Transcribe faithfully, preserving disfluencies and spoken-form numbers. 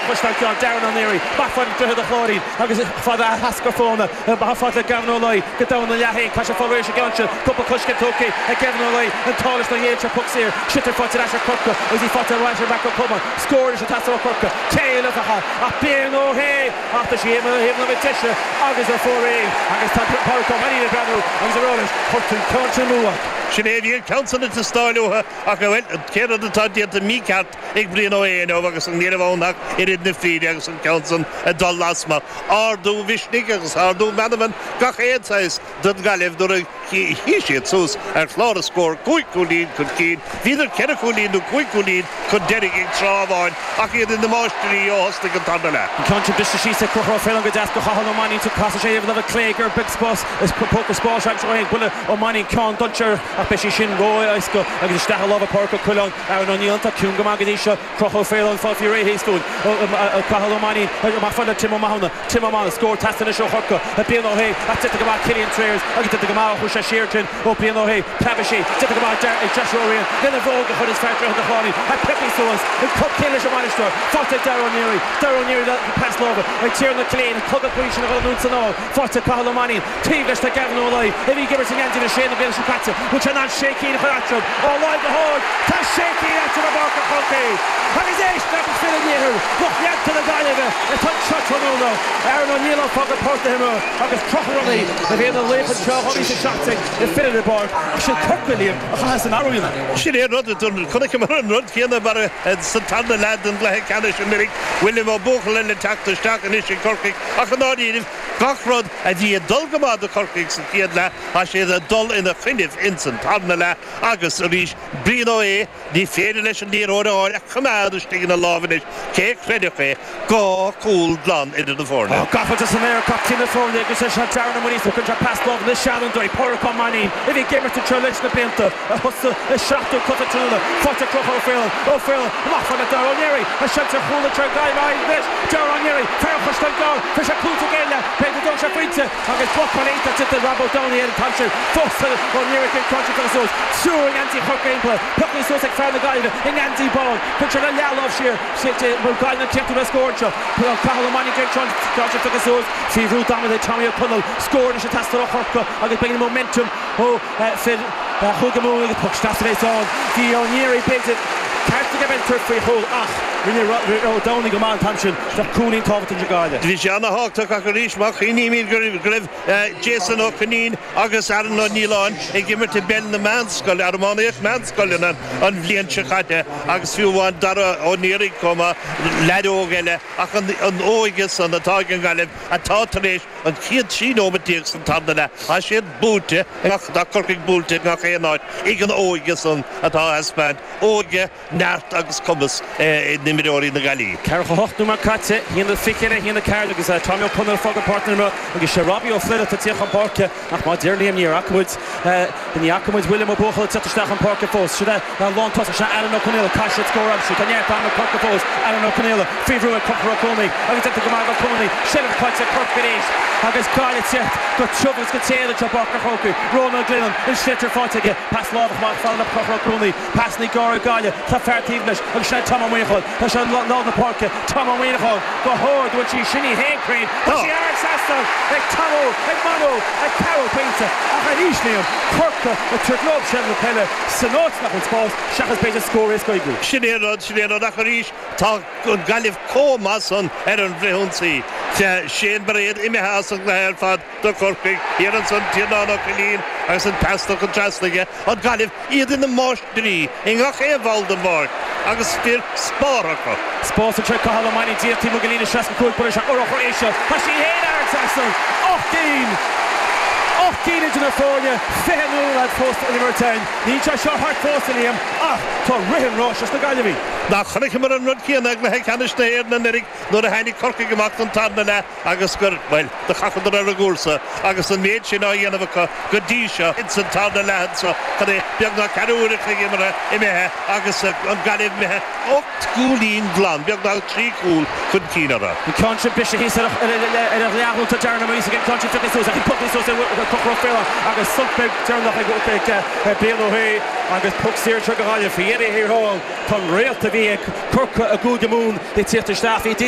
Fustal John Darren O'Leary back for the the Chlorine agus for the Hascarfona back for the Gavin O'Leary get down the Yahay Kasha Forration Gancha couple Kushka Toki and Gavin O'Leary and Talish the Yacha Pucks here Shitter for the Asher Kurka as he fought the Rasher back up Puma scored the Tasso Kurka tail of the hat a being O'Hay after she him him of a tissue agus a foray agus Paul Comani the Bravo and the Rollers Hutton Country Mua Sinévíon council to Starluha ach well care the tadi at the Micat ik brino e no agus an nirvonach irid na fide agus an council a dollasma ardu vishnigas ardu madaman gached says dat galev dur hishit sus er flora score kuikulin could keen wieder kerekulin do kuikulin could deriging travon ach in the mastery o hostig an tandala country bis she said Crow Fellow Gadas go hall money to cross a shave of a Clager big spots is poker spot shot showing bullet o money count Dutcher a Bishi Shin Roy Isko agus sta love a Parker Kulon Aaron O'Neill ta Kunga Magadisha Crow Fellow and Fafi Ray Haystone a Kahalo money ma fada Timo Mahona Timo Mahona scored test in the show Hurka a Piano Hay that's it to go back Killian Traers I get to go out Husha Sheerton o Piano Hay Clavishi to go back Josh Orion then a Vogue for his factor of the Florey a Pepe Soas the Cup Killish Manister fought to Darren Neary Darren Neary the pass over I tear the clean and plug a position of Nunzano fought to Kahalo money Tigers to Gavin O'Leary if he gives us an end in the shade of Bill Patson which are not shaky for that job oh like the hold that's shaky after the mark of Hulky Hagazation that was filling here look yet to the guy of it a touch shot from Uno Aaron O'Neill on fucking post to him Agus properly if he had a leap and show how he's shotting it fitted the board I should cut William has an arrow in it she did not done could I come around run here but it's Santana lad and like Canish and Lyric William O'Buchel and attack the stack and issue Corky I can not eat him Gochrod a die dulgama the Corkix and Kiedla I she the dull in the finif in Santana Agus Rish Brino E the Federation and the order or come out of sticking a love in it cake credit go cool blonde into the floor oh God for just an air cocked in the phone they just shot down and when he's looking to pass love this Shannon Dory poor come money if he gave it to Charles the Pinto a hustle a shot to cut it to the fought to Crow O'Farrell O'Farrell off on the Darren Neary a shot to hold the track guy behind this Darren Neary Farrell pushed the goal for Shaku to get there paid the Dosha Fritze and it's blocked on eight that's it the Rabo down the end punch forced to O'Neary can crunch it for the souls soaring anti-hook gameplay Puckney Souls like found the guy in anti-ball picture the Yal love sheer shit will guide the tip to the score shot put on Cahill Money get crunch crunch it for the souls see Ruth dominated Tommy O'Connell scored and she tested off Hurka and it's bringing momentum oh Phil Hugamu the puck that's it on the O'Neary bigs it can't to get into a free hole ah really Downey go man tension the cooling Tovat in Jagarda Division Hawk took a Rish Mach in Emil Griv Jason O'Caneen August Aaron O'Neill on and give it to Ben the Manskull Armonic Manskull and on Vlian Chakata August few one Dara O'Neary Coma Lado Gele on Oigus on the Targan Galeb a Tartarish and Kid Chino Matthias and Tandana I said Boote the Corking Boote not Egan Oigus on at our husband Oge Nart August Comus in the middle in the galley Carol Hochtuma Katze he in the thicket he in the car because Tommy O'Connell fucking partner because Robbie O'Flynn at the Tiachan Park ach my dear Liam near Ackwoods in the Ackwoods William O'Buchel at the Stachan Park Foss should I long toss shot Aaron O'Connell cash it score up should I yeah Tommy Park Foss Aaron O'Connell Fevru at Copper O'Connell I get to go Mark O'Connell Sheriff Katze Kirk Gadish Agus Carl it's yet got shovels could say that Park O'Connell Ronald Glennon and Schlitter fight again pass love Mark Fallon up Copper O'Connell pass Nigora Galia Tafert English and Shed Tom O'Winhall and Shed Lord the Park Tom O'Winhall go hard when she shinny head crane and she are Sastel like Tomo like Mano like Carol Pizza and Hadishnium Kirka with her globe Shed Pelle Sinot Snapping Spalls Shackles Page score is going good Shinero Shinero Dakarish Talk good Galif Comason Aaron Vrehunsi Shane Braid Imehas and Glaher Fad the Corking here and Son Tiano Killeen as in Pastor Contrastige on Galif Eid in the Marsh Dri in Gache Valdenborg Agus Spear Sporako Sports and check Cahill Money G F T Mugalina Shaska Cool Punish or Operation has she hit Aaron Saxon Ochteen Ochteen into the Fornia Fenul at post in number ten Nietzsche shot hard post in him ah to Rihan Rosh as the guy to be Na chynnig ymwyr yn rhywun cyn ag na heg hannes na eir na nerig nôr y henni corci gymacht yn tarna na agos gyr, wel, dy chachod yn ar y gwrsa agos yn meid sy'n o'i yn efo gydisio yn sy'n tarna lehad so chydde biag na carwr i'ch ag ymwyr i mehe agos yn galib mehe ocht gwlin glan biag na tri cwl cwn cyn ar y Contra Bishop he's at a level to Darren Moise again Contra took his source I can put this source Cockroach Fella agos Sultbeg Darren Loch ag Biel O'Hay agos Puck Sear Truggahalia Fieri here hall Ton real to be Kirk a good moon they take the staff